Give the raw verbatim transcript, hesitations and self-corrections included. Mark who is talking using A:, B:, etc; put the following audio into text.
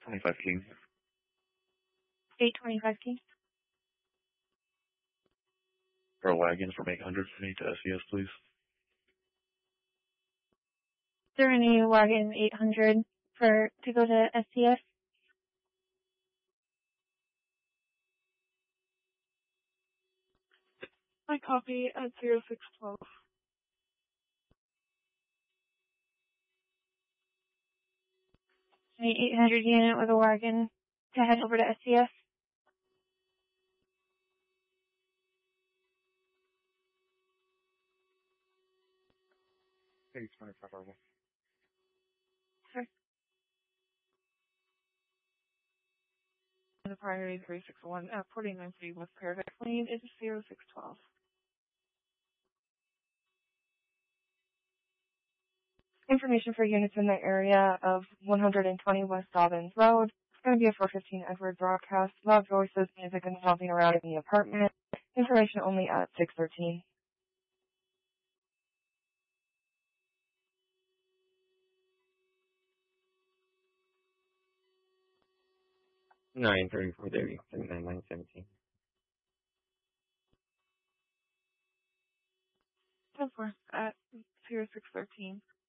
A: twenty-five King.
B: eight twenty-five King.
A: For a wagon from eight hundred for me to S E S, please.
B: Is there any wagon eight hundred for to go to S C S?
C: I copy at zero six twelve.
B: Any eight hundred unit with a wagon to head over to S C S?
A: eight twenty-five R one.
B: Sure.
C: The priority three six one at forty-nine three West Paradise Lane is zero six twelve.
D: Information for units in the area of one twenty West Dobbins Road. It's going to be a four fifteen Edward broadcast. Loud voices, music, and stomping around in the apartment. Information only at six thirteen.
E: nine thirty-four thirty, seventy-nine nine seventeen.
C: ten four at zero six thirteen.